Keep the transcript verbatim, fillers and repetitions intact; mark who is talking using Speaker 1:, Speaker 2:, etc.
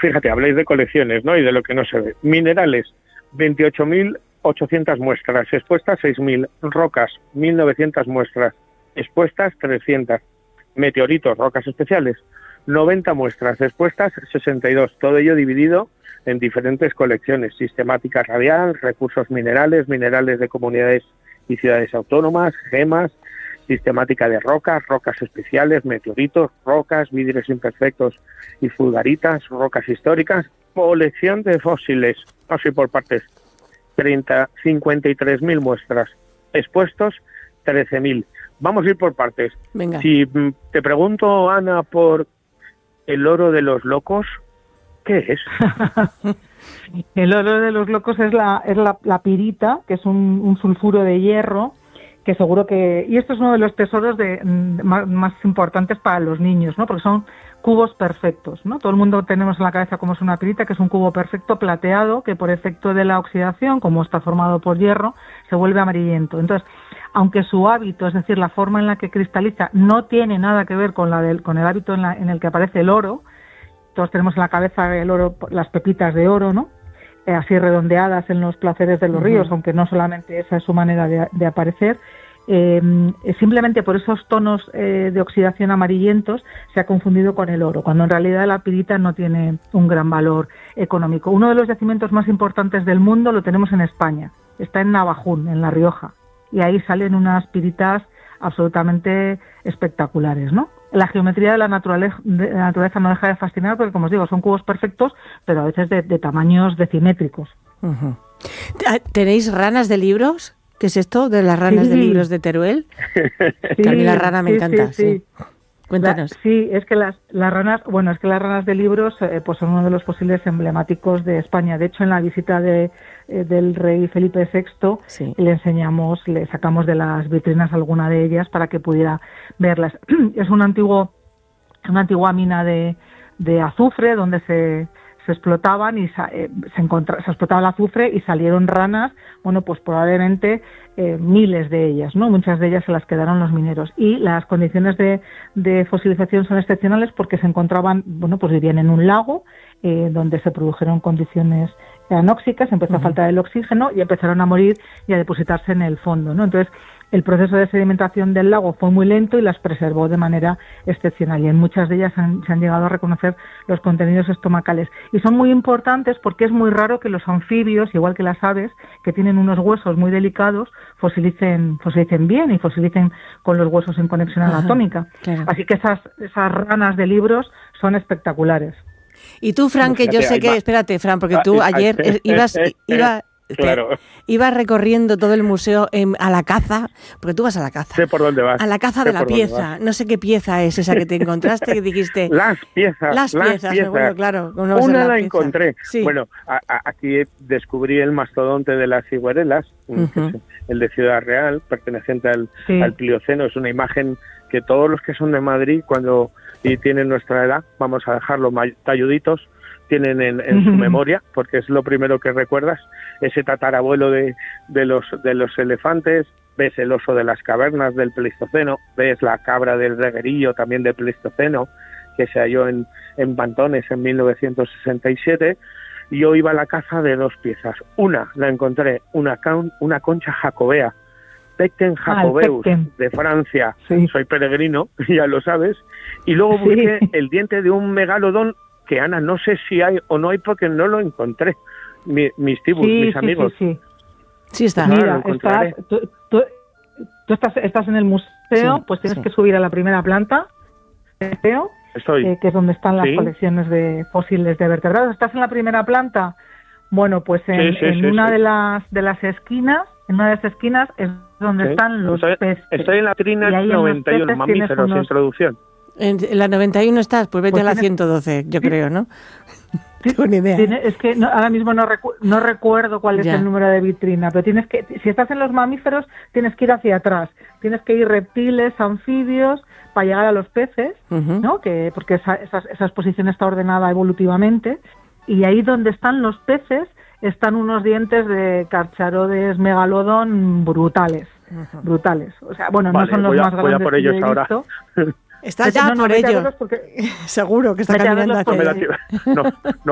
Speaker 1: fíjate, habláis de colecciones, ¿no? Y de lo que no se ve. Minerales, veintiocho mil ochocientas muestras, expuestas seis mil. Rocas, mil novecientas muestras, expuestas trescientas. Meteoritos, rocas especiales, noventa muestras, expuestas sesenta y dos. Todo ello dividido en diferentes colecciones: sistemática radial, recursos minerales, minerales de comunidades y ciudades autónomas, gemas, sistemática de rocas, rocas especiales, meteoritos, rocas, vidrios imperfectos y fulgaritas, rocas históricas, colección de fósiles, así por partes, treinta, cincuenta y tres mil muestras, expuestos trece mil. Vamos a ir por partes.
Speaker 2: Venga.
Speaker 1: Si te pregunto, Ana, por el oro de los locos, ¿qué es?
Speaker 3: El oro de los locos es la es la, la pirita, que es un, un sulfuro de hierro, que seguro que... Y esto es uno de los tesoros de, más, más importantes para los niños, ¿no? Porque son cubos perfectos, ¿no? Todo el mundo tenemos en la cabeza cómo es una pirita, que es un cubo perfecto plateado, que por efecto de la oxidación, como está formado por hierro, se vuelve amarillento. Entonces, aunque su hábito, es decir, la forma en la que cristaliza, no tiene nada que ver con la del, con el hábito en, la, en el que aparece el oro, todos tenemos en la cabeza el oro, las pepitas de oro, ¿no? Eh, así redondeadas en los placeres de los uh-huh. ríos, aunque no solamente esa es su manera de, de aparecer. Eh, simplemente por esos tonos eh, de oxidación amarillentos se ha confundido con el oro, cuando en realidad la pirita no tiene un gran valor económico. Uno de los yacimientos más importantes del mundo lo tenemos en España, está en Navajún, en La Rioja, y ahí salen unas piritas absolutamente espectaculares, ¿no? La geometría de la naturaleza, de la naturaleza no deja de fascinar porque, como os digo, son cubos perfectos, pero a veces de, de tamaños decimétricos.
Speaker 2: Uh-huh. ¿Tenéis ranas de libros? ¿Qué es esto de las ranas sí. de libros de Teruel? Sí, que a mí la rana me
Speaker 3: sí,
Speaker 2: encanta,
Speaker 3: sí. sí.
Speaker 2: sí. Cuéntanos.
Speaker 3: La, sí, es que las, las ranas, bueno, es que las ranas de libros eh, pues son uno de los fósiles emblemáticos de España. De hecho, en la visita de, eh, del rey Felipe sexto, sí. le enseñamos, le sacamos de las vitrinas alguna de ellas para que pudiera verlas. Es un antiguo, una antigua mina de, de azufre donde se, se explotaban y eh, se, encontra, se explotaba el azufre y salieron ranas, bueno, pues probablemente eh, miles de ellas, ¿no? Muchas de ellas se las quedaron los mineros. Y las condiciones de, de fosilización son excepcionales porque se encontraban, bueno, pues vivían en un lago eh, donde se produjeron condiciones anóxicas, empezó uh-huh. a faltar el oxígeno y empezaron a morir y a depositarse en el fondo, ¿no? Entonces, el proceso de sedimentación del lago fue muy lento y las preservó de manera excepcional, y en muchas de ellas han, se han llegado a reconocer los contenidos estomacales. Y son muy importantes porque es muy raro que los anfibios, igual que las aves, que tienen unos huesos muy delicados, fosilicen, fosilicen bien y fosilicen con los huesos en conexión Ajá, anatómica. Claro. Así que esas, esas ranas de libros son espectaculares.
Speaker 2: Y tú, Fran, que yo sé que... Espérate, Fran, porque tú ayer ibas... iba
Speaker 1: Claro.
Speaker 2: Ibas recorriendo todo el museo en, a la caza, porque tú vas a la caza.
Speaker 1: Sé por dónde vas.
Speaker 2: A la caza
Speaker 1: sé
Speaker 2: de la pieza. No sé qué pieza es esa que te encontraste, que dijiste...
Speaker 1: Las piezas.
Speaker 2: Las,
Speaker 1: las
Speaker 2: piezas,
Speaker 1: piezas.
Speaker 2: Bueno, claro.
Speaker 1: Una la, la encontré. Sí. Bueno, a, a, aquí descubrí el mastodonte de las ciguarelas, uh-huh. que es el de Ciudad Real, perteneciente al, sí. al Plioceno. Es una imagen que todos los que son de Madrid, cuando y tienen nuestra edad, vamos a dejarlo talluditos, tienen en, en su memoria, porque es lo primero que recuerdas, ese tatarabuelo de, de los de los elefantes. Ves el oso de las cavernas del Pleistoceno, ves la cabra del reguerillo también del Pleistoceno, que se halló en, en Pantones en mil novecientos sesenta y siete, y yo iba a la caza de dos piezas. Una, la encontré, una, una concha jacobea, Pecten jacobeus, ah, de Francia, sí. Soy peregrino, ya lo sabes, y luego busqué sí. el diente de un megalodón, que Ana, no sé si hay o no hay porque no lo encontré. Mi, mis tibus,
Speaker 3: sí,
Speaker 1: mis
Speaker 3: sí,
Speaker 1: amigos.
Speaker 3: Sí, sí.
Speaker 2: sí está.
Speaker 3: Mira, estás, tú, tú, tú estás, estás en el museo, sí, pues tienes sí. que subir a la primera planta, museo,
Speaker 1: Estoy.
Speaker 3: Eh, que es donde están las
Speaker 1: ¿Sí?
Speaker 3: colecciones de fósiles de vertebrados. ¿Estás en la primera planta? Bueno, pues en,
Speaker 1: sí, sí,
Speaker 3: en
Speaker 1: sí,
Speaker 3: una
Speaker 1: sí.
Speaker 3: de las de las esquinas, en una de las esquinas es donde sí. están los
Speaker 1: estoy,
Speaker 3: peces.
Speaker 1: Estoy en la trina noventa y uno, mamíferos, unos... introducción.
Speaker 2: En la noventa y uno estás, pues vete pues a la tienes... ciento doce, yo ¿sí? creo, ¿no? No tengo ni idea.
Speaker 3: Tiene, es que no, ahora mismo no, recu no recuerdo cuál es ya. el número de vitrina, pero tienes que, si estás en los mamíferos, tienes que ir hacia atrás. Tienes que ir reptiles, anfibios, para llegar a los peces, uh-huh. ¿no? Que, porque esa, esa, esa exposición está ordenada evolutivamente, y ahí donde están los peces están unos dientes de Carcharodes megalodon brutales, uh-huh. brutales. O sea, bueno,
Speaker 1: vale,
Speaker 3: no son los
Speaker 1: voy a,
Speaker 3: más grandes
Speaker 1: voy a por ellos
Speaker 3: que he
Speaker 1: ahora.
Speaker 3: visto.
Speaker 2: Estás ya no, no, por ellos.
Speaker 3: Porque...
Speaker 2: Seguro que está caminando hacia
Speaker 1: no,